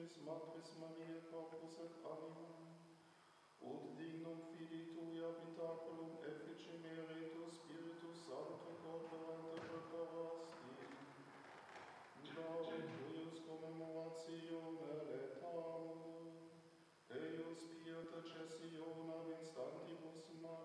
Matris Maria Corpus et Anima, ut dignum fide